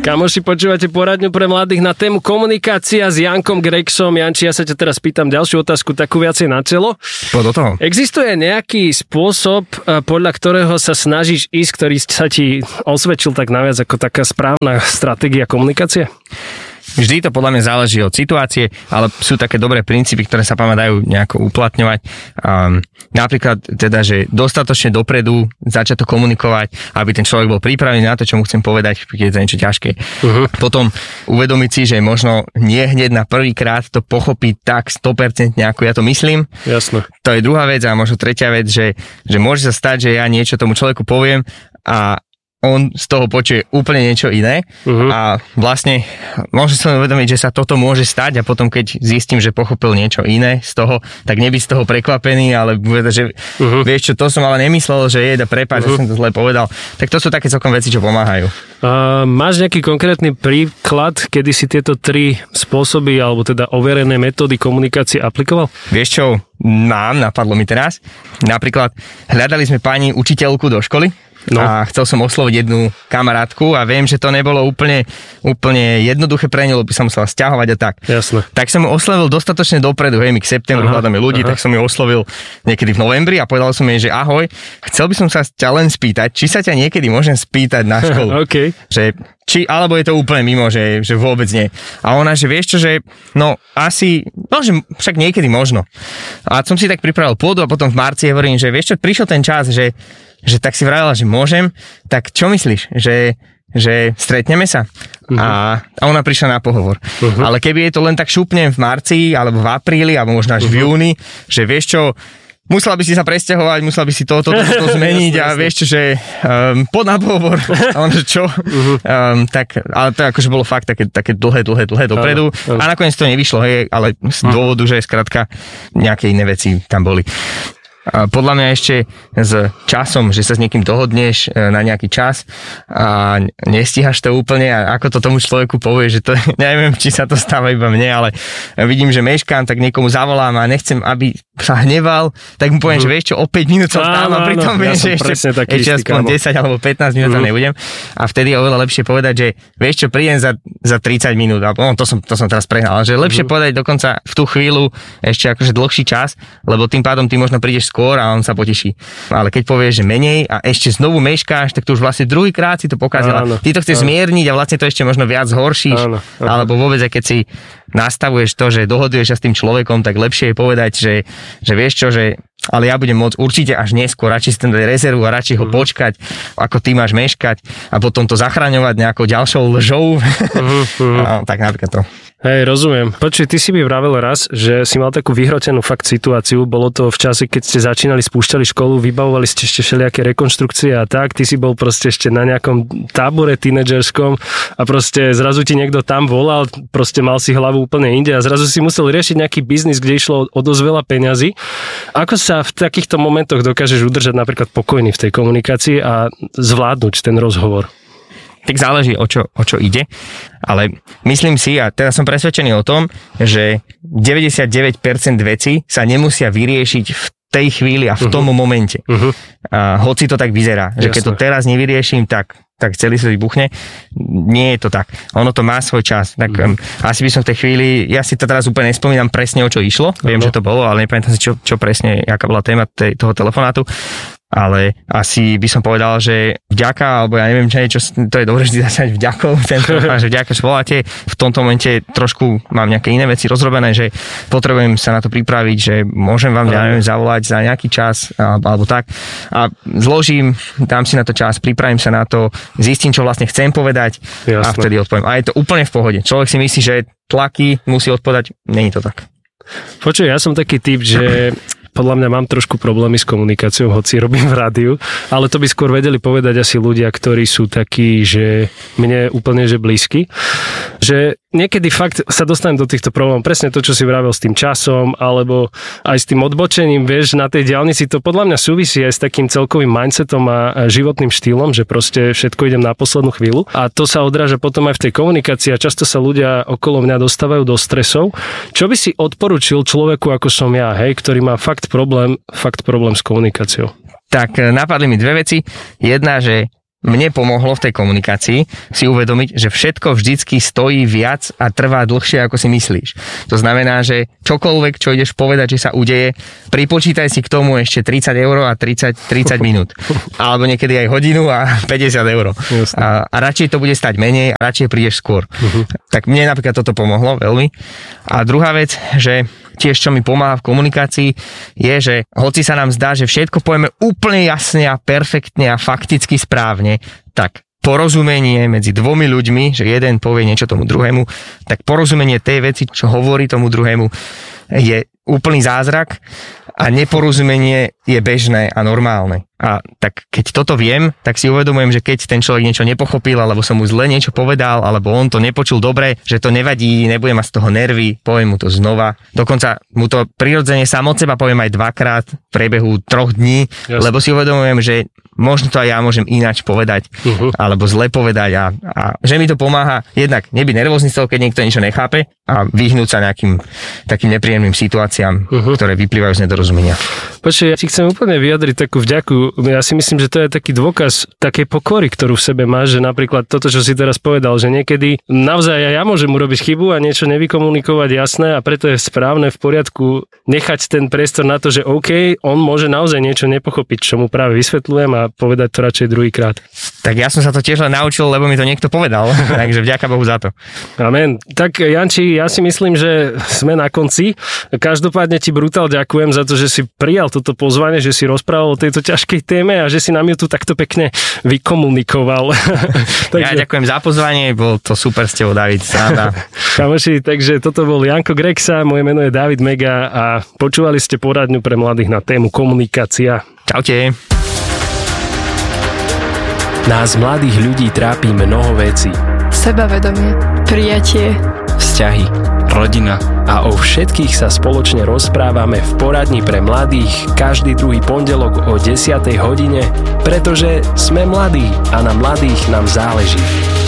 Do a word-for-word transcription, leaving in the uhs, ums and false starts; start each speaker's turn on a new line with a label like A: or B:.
A: Kamoši, počúvate poradňu pre mladých na tému komunikácia s Jankom Gregsom. Janči, ja sa ťa teraz pýtam ďalšiu otázku, takú viacej na čelo.
B: Poď do toho.
A: Existuje nejaký spôsob, podľa ktorého sa snažíš ísť, ktorý sa ti osvedčil tak naviac ako taká správna stratégia komunikácie?
B: Vždy to podľa mňa záleží od situácie, ale sú také dobré princípy, ktoré sa pamätajú nejako uplatňovať. Um, napríklad teda, že dostatočne dopredu začať to komunikovať, aby ten človek bol pripravený na to, čo mu chcem povedať, keď je to niečo ťažké. Uh-huh. Potom uvedomiť si, že možno nie hneď na prvý krát to pochopiť tak sto percent ako ja to myslím.
A: Jasné.
B: To je druhá vec a možno tretia vec, že, že môže sa stať, že ja niečo tomu človeku poviem a on z toho počuje úplne niečo iné uh-huh. a vlastne môže sa uvedomiť, že sa toto môže stať a potom keď zistím, že pochopil niečo iné z toho, tak nebyť z toho prekvapený, ale bude, že uh-huh. vieš čo, to som ale nemyslel, že jeda, prepáč, uh-huh. že som to zle povedal. Tak to sú také celkom veci, čo pomáhajú.
A: Uh, máš nejaký konkrétny príklad, kedy si tieto tri spôsoby alebo teda overené metódy komunikácie aplikoval?
B: Vieš čo, mám, napadlo mi teraz. Napríklad hľadali sme pani učiteľku do školy. No. A chcel som osloviť jednu kamarátku a viem, že to nebolo úplne, úplne jednoduché pre ňu, lebo by som musela sťahovať a tak.
A: Jasne.
B: Tak som ju oslovil dostatočne dopredu, hej, my k septembru hľadáme ľudí, aha. tak som ju oslovil niekedy v novembri a povedal som jej, že ahoj, chcel by som sa ťa len spýtať, či sa ťa niekedy môžem spýtať na školu.
A: Okay.
B: Že či, alebo je to úplne mimo, že, že vôbec nie. A ona, že vieš čo, že no asi, no že však niekedy možno. A som si tak pripravil pôdu a potom v marci hovorím, že vieš čo, prišiel ten čas, že že tak si vravila, že môžem, tak čo myslíš, že, že stretneme sa? Uh-huh. A, a ona prišla na pohovor. Uh-huh. Ale keby je to len tak šupnem v marci, alebo v apríli, alebo možno až uh-huh. v júni, že vieš čo, musela by si sa presťahovať, musela by si toto, toto, toto zmeniť jasne, a jasne. Vieš čo, že um, pod na pohovor, a on, že čo? Uh-huh. Um, tak, ale to akože bolo fakt také, také dlhé, dlhé, dlhé dopredu uh-huh. a nakoniec to nevyšlo, hej, ale z dôvodu, že skrátka nejaké iné veci tam boli. A podľa mňa ešte s časom, že sa s niekým dohodneš na nejaký čas a nestíhaš to úplne a ako to tomu človeku povie, že to neviem, či sa to stáva iba mne, ale vidím, že meškám, tak niekomu zavolám a nechcem, aby sa hneval, tak mu poviem, uh-huh. že vieš čo, o päť minút som tam a pritom viem, že ešte, ešte aspoň desať alebo pätnásť minút uh-huh. tam nebudem a vtedy je oveľa lepšie povedať, že vieš čo, prídem za, za tridsať minút a no, to, som, to som teraz prehnal, ale že lepšie uh-huh. povedať dokonca v tú chvíľu ešte akože dlhší čas, lebo tým pádom ty možno prídeš skôr a on sa poteší. Ale keď povieš, že menej a ešte znovu meškáš, tak to už vlastne druhýkrát si to pokazila. Áno, ty to chceš áno. zmierniť a vlastne to ešte možno viac zhoršíš. Áno, áno. Alebo vôbec, keď si nastavuješ to, že dohoduješ sa s tým človekom, tak lepšie je povedať, že, že vieš čo, že ale ja budem môcť určite až neskôr, radšej si ten dať rezervu a radšej ho počkať, ako ty máš meškať a potom to zachraňovať nejakou ďalšou lžou. Uh-huh. Tak napríklad to.
A: Hej, rozumiem. Počuj, ty si mi vravel raz, že si mal takú vyhrotenú fakt situáciu. Bolo to v čase, keď ste začínali, spúšťali školu, vybavovali ste ešte všelijaké rekonštrukcie a tak. Ty si bol proste ešte na nejakom tábore tínedžerskom a proste zrazu ti niekto tam volal, proste mal si hlavu úplne inde a zrazu si musel riešiť nejaký biznis, kde išlo o dosť veľa peňazí. Ako sa v takýchto momentoch dokážeš udržať napríklad pokojný v tej komunikácii a zvládnuť ten rozhovor?
B: Tak záleží, o čo, o čo ide, ale myslím si, a teda som presvedčený o tom, že deväťdesiatdeväť percent vecí sa nemusia vyriešiť v tej chvíli a v tom uh-huh. momente. Uh-huh. A hoci to tak vyzerá, že Jasne. Keď to teraz nevyrieším, tak, tak celý sa vybuchne. Nie je to tak. Ono to má svoj čas. Tak uh-huh. um, asi by som v tej chvíli, ja si to teraz úplne nespomínam presne, o čo išlo. Uh-huh. Viem, že to bolo, ale nepamätám si, čo, čo presne, aká bola téma tej, toho telefonátu. Ale asi by som povedal, že vďaka, alebo ja neviem, čo, to je dobré vždy začať vďakou, že vďaka, čo voláte. V tomto momente trošku mám nejaké iné veci rozrobené, že potrebujem sa na to pripraviť, že môžem vám, ja neviem, zavolať za nejaký čas, alebo, alebo tak. A zložím, dám si na to čas, pripravím sa na to, zistím, čo vlastne chcem povedať. Jasne. A vtedy odpoviem. A je to úplne v pohode. Človek si myslí, že tlaky, musí odpovedať, nie je to tak.
A: Počuj, ja som taký typ, že podľa mňa mám trošku problémy s komunikáciou, hoci robím v rádiu, ale to by skôr vedeli povedať asi ľudia, ktorí sú takí, že mne úplne že blízky, že niekedy fakt sa dostanem do týchto problémov, presne to, čo si vravel s tým časom, alebo aj s tým odbočením, vieš, na tej diaľnici, to podľa mňa súvisí aj s takým celkovým mindsetom a životným štýlom, že proste všetko idem na poslednú chvíľu a to sa odráža potom aj v tej komunikácii a často sa ľudia okolo mňa dostávajú do stresov. Čo by si odporučil človeku, ako som ja, hej, ktorý má fakt problém, fakt problém s komunikáciou?
B: Tak napadli mi dve veci. Jedna, že mne pomohlo v tej komunikácii si uvedomiť, že všetko vždycky stojí viac a trvá dlhšie, ako si myslíš. To znamená, že čokoľvek, čo ideš povedať, že sa udeje, pripočítaj si k tomu ešte tridsať eur a tridsať, tridsať minút. Alebo niekedy aj hodinu a päťdesiat eur. A, a radšej to bude stať menej a radšej prídeš skôr. Uh-huh. Tak mne napríklad toto pomohlo veľmi. A druhá vec, že tiež čo mi pomáha v komunikácii, je, že hoci sa nám zdá, že všetko povieme úplne jasne a perfektne a fakticky správne, tak porozumenie medzi dvomi ľuďmi, že jeden povie niečo tomu druhému, tak porozumenie tej veci, čo hovorí tomu druhému, je úplný zázrak a neporozumenie je bežné a normálne. A tak keď toto viem, tak si uvedomujem, že keď ten človek niečo nepochopil, alebo som mu zle niečo povedal, alebo on to nepočul dobre, že to nevadí, nebudem mať z toho nervy, poviem mu to znova. Dokonca mu to prirodzene sám od seba poviem aj dvakrát v priebehu troch dní, Jasne. Lebo si uvedomujem, že možno to aj ja môžem ináč povedať, uh-huh. alebo zle povedať a, a že mi to pomáha jednak nebyť nervózny z toho, keď niekto niečo nechápe a vyhnúť sa nejakým takým nepríjemným situáciám, uh-huh. ktoré vyplývajú z nedorozumenia.
A: Počkaj, ja ti chcem úplne vyjadriť takú vďaku. Ja si myslím, že to je taký dôkaz takej pokory, ktorú v sebe máš, že napríklad toto, čo si teraz povedal, že niekedy naozaj ja, ja môžem urobiť chybu a niečo nevykomunikovať jasné a preto je správne v poriadku nechať ten priestor na to, že OK, on môže naozaj niečo nepochopiť, čo mu práve vysvetľujem a povedať to radšej druhýkrát.
B: Tak ja som sa to tiež len naučil, lebo mi to niekto povedal, takže vďaka Bohu za to.
A: Amen. Tak Janči, ja si myslím, že sme na konci. Každopádne ti brutál ďakujem za to, že si prijal toto pozvanie, že si rozprával o tejto ťažkej téme a že si nám ju tu takto pekne vykomunikoval.
B: takže... Ja ďakujem za pozvanie, bol to super s tebou, David.
A: Kamoši, takže toto bol Janko Grexa, moje meno je David Mega a počúvali ste poradňu pre mladých na tému komunikácia.
B: Čaute.
C: Nás mladých ľudí trápi mnoho vecí.
D: Sebavedomie, prijatie,
C: vzťahy, rodina. A o všetkých sa spoločne rozprávame v poradni pre mladých každý druhý pondelok o desiatej hodine, pretože sme mladí a na mladých nám záleží.